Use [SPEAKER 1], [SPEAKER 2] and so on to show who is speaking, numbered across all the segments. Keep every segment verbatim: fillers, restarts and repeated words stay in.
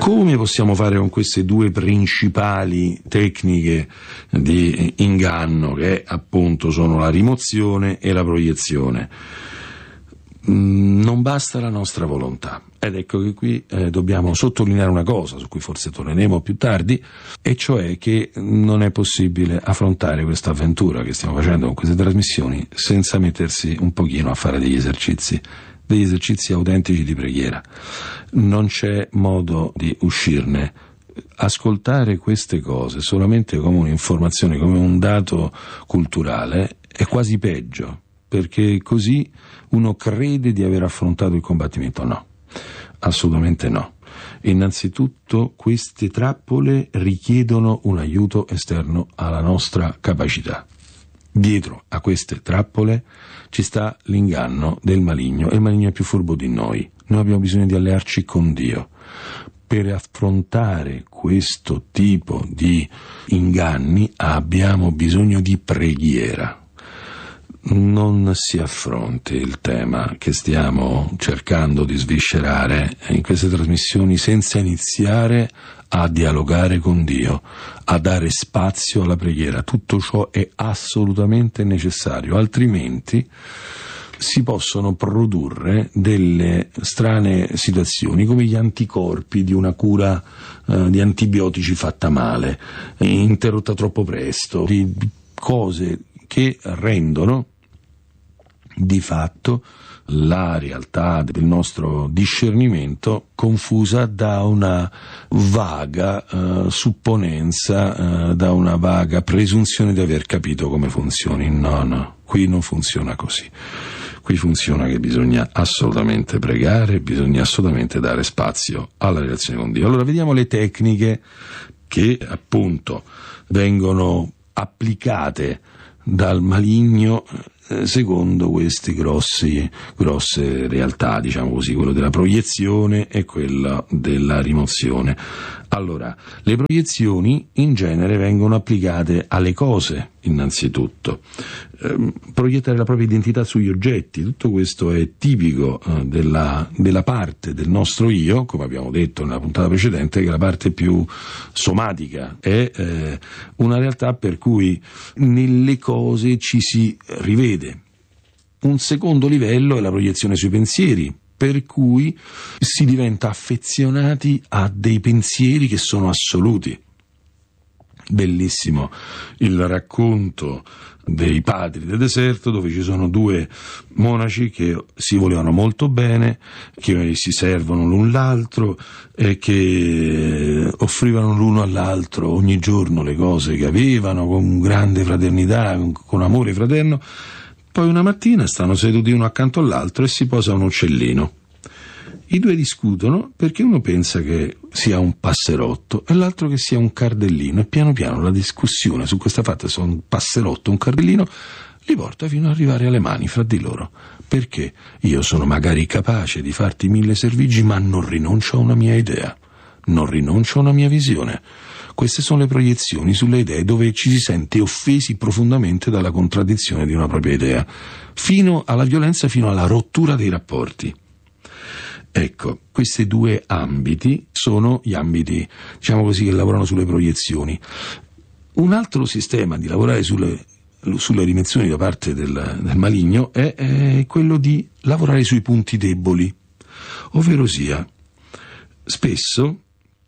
[SPEAKER 1] Come possiamo fare con queste due principali tecniche di inganno, che appunto sono la rimozione e la proiezione? Non basta la nostra volontà, ed ecco che qui eh, dobbiamo sottolineare una cosa su cui forse torneremo più tardi, e cioè che non è possibile affrontare questa avventura che stiamo facendo con queste trasmissioni senza mettersi un pochino a fare degli esercizi degli esercizi autentici di preghiera. Non c'è modo di uscirne. Ascoltare queste cose solamente come un'informazione, come un dato culturale, è quasi peggio, perché così uno crede di aver affrontato il combattimento. No, assolutamente no. Innanzitutto queste trappole richiedono un aiuto esterno alla nostra capacità. Dietro a queste trappole ci sta l'inganno del maligno, e il maligno è più furbo di noi. Noi abbiamo bisogno di allearci con Dio. Per affrontare questo tipo di inganni abbiamo bisogno di preghiera. Non si affronti il tema che stiamo cercando di sviscerare in queste trasmissioni senza iniziare a dialogare con Dio, a dare spazio alla preghiera. Tutto ciò è assolutamente necessario, altrimenti si possono produrre delle strane situazioni, come gli anticorpi di una cura eh, di antibiotici fatta male, interrotta troppo presto, di cose che rendono di fatto la realtà del nostro discernimento confusa da una vaga uh, supponenza, uh, da una vaga presunzione di aver capito come funzioni. No, no, qui non funziona così. Qui funziona che bisogna assolutamente pregare, bisogna assolutamente dare spazio alla relazione con Dio. Allora vediamo le tecniche che appunto vengono applicate dal maligno secondo queste grossi, grosse realtà, diciamo così, quello della proiezione e quello della rimozione. Allora, le proiezioni in genere vengono applicate alle cose, innanzitutto. Eh, proiettare la propria identità sugli oggetti, tutto questo è tipico eh, della, della parte del nostro io, come abbiamo detto nella puntata precedente, che è la parte più somatica, è eh, una realtà per cui nelle cose ci si rivede. Un secondo livello è la proiezione sui pensieri, per cui si diventa affezionati a dei pensieri che sono assoluti. Bellissimo il racconto dei padri del deserto, dove ci sono due monaci che si volevano molto bene, che si servono l'un l'altro e che offrivano l'uno all'altro ogni giorno le cose che avevano con grande fraternità, con amore fraterno. Poi una mattina stanno seduti uno accanto all'altro e si posa un uccellino. I due discutono perché uno pensa che sia un passerotto e l'altro che sia un cardellino, e piano piano la discussione su questa fatta se un passerotto o un cardellino li porta fino ad arrivare alle mani fra di loro. Perché io sono magari capace di farti mille servigi, ma non rinuncio a una mia idea, non rinuncio a una mia visione. Queste sono le proiezioni sulle idee, dove ci si sente offesi profondamente dalla contraddizione di una propria idea, fino alla violenza, fino alla rottura dei rapporti. Ecco, questi due ambiti sono gli ambiti, diciamo così, che lavorano sulle proiezioni. Un altro sistema di lavorare sulle, sulle rimozioni da parte del, del maligno è, è quello di lavorare sui punti deboli, ovvero sia, spesso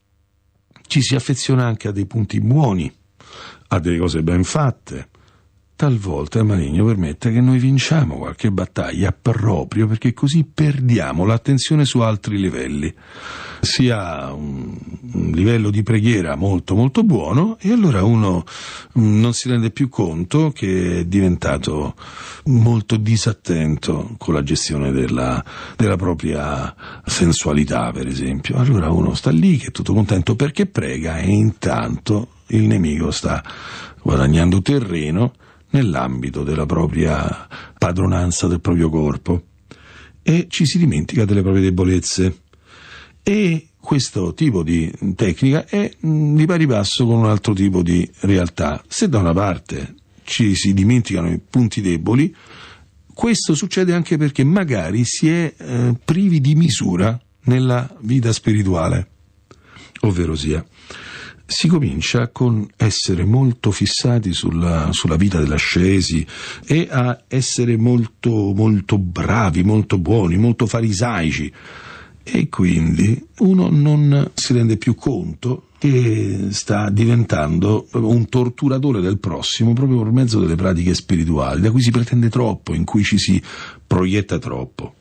[SPEAKER 1] ci si affeziona anche a dei punti buoni, a delle cose ben fatte. Talvolta il maligno permette che noi vinciamo qualche battaglia proprio perché così perdiamo l'attenzione su altri livelli. Si ha un, un livello di preghiera molto molto buono e allora uno non si rende più conto che è diventato molto disattento con la gestione della, della propria sensualità, per esempio. Allora uno sta lì che è tutto contento perché prega, e intanto il nemico sta guadagnando terreno nell'ambito della propria padronanza del proprio corpo, e ci si dimentica delle proprie debolezze. E questo tipo di tecnica è di pari passo con un altro tipo di realtà. Se da una parte ci si dimenticano i punti deboli, questo succede anche perché magari si è eh, privi di misura nella vita spirituale. ovvero sia, si comincia con essere molto fissati sulla, sulla vita dell'ascesi e a essere molto, molto bravi, molto buoni, molto farisaici, e quindi uno non si rende più conto che sta diventando un torturatore del prossimo proprio per mezzo delle pratiche spirituali, da cui si pretende troppo, in cui ci si proietta troppo.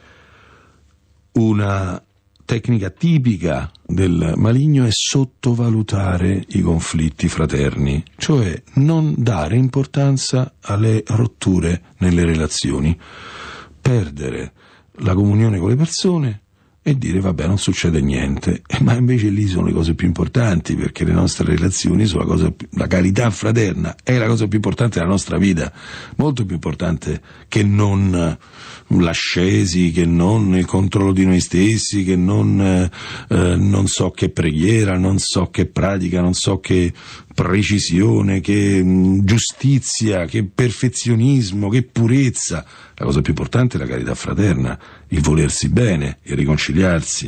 [SPEAKER 1] Una tecnica tipica del maligno è sottovalutare i conflitti fraterni, cioè non dare importanza alle rotture nelle relazioni, perdere la comunione con le persone e dire vabbè, non succede niente, ma invece lì sono le cose più importanti, perché le nostre relazioni sono la cosa più, la carità fraterna è la cosa più importante della nostra vita, molto più importante che non l'ascesi, che non il controllo di noi stessi, che non eh, non so che preghiera, non so che pratica, non so che precisione, che mh, giustizia, che perfezionismo, che purezza. La cosa più importante è la carità fraterna, il volersi bene, il riconciliarsi.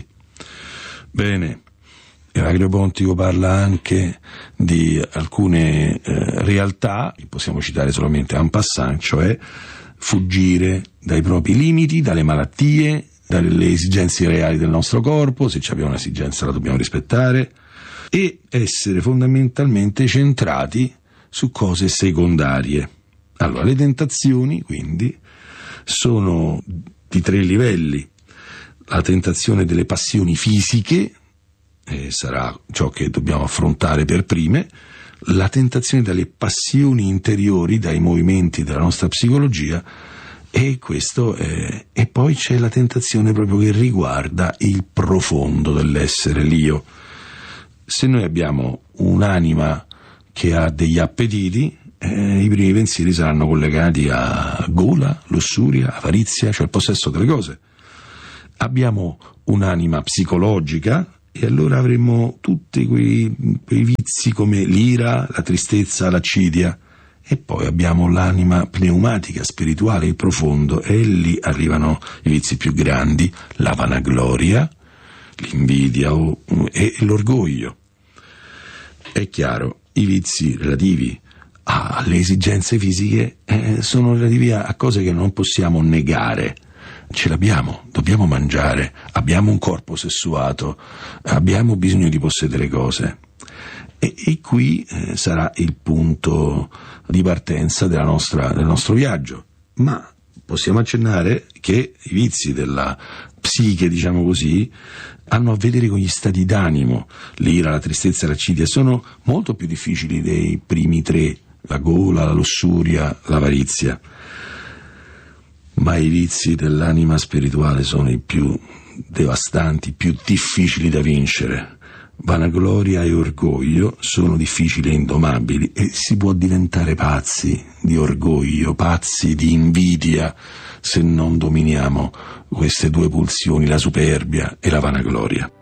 [SPEAKER 1] Bene, Eraclio Pontico parla anche di alcune eh, realtà, possiamo citare solamente en passant, cioè fuggire dai propri limiti, dalle malattie, dalle esigenze reali del nostro corpo. Se abbiamo un'esigenza la dobbiamo rispettare, e essere fondamentalmente centrati su cose secondarie. Allora, le tentazioni quindi sono di tre livelli: la tentazione delle passioni fisiche, eh, sarà ciò che dobbiamo affrontare per prime, la tentazione dalle passioni interiori, dai movimenti della nostra psicologia, e questo è, e poi c'è la tentazione proprio che riguarda il profondo dell'essere, l'io. Se noi abbiamo un'anima che ha degli appetiti, eh, i primi pensieri saranno collegati a gola, lussuria, avarizia, cioè il possesso delle cose. Abbiamo un'anima psicologica e allora avremo tutti quei, quei vizi come l'ira, la tristezza, l'accidia. E poi abbiamo l'anima pneumatica, spirituale, il profondo, e lì arrivano i vizi più grandi: la vanagloria, l'invidia e l'orgoglio. È chiaro, i vizi relativi alle esigenze fisiche eh, sono relativi a, a cose che non possiamo negare. Ce l'abbiamo, dobbiamo mangiare, abbiamo un corpo sessuato, abbiamo bisogno di possedere cose. E, e qui eh, sarà il punto di partenza della nostra, del nostro viaggio. Ma possiamo accennare che i vizi della psiche, diciamo così, hanno a vedere con gli stati d'animo. L'ira, la tristezza e l'accidia sono molto più difficili dei primi tre: la gola, la lussuria, l'avarizia. Ma i vizi dell'anima spirituale sono i più devastanti, più difficili da vincere. Vanagloria e orgoglio sono difficili e indomabili, e si può diventare pazzi di orgoglio, pazzi di invidia, se non dominiamo queste due pulsioni, la superbia e la vanagloria.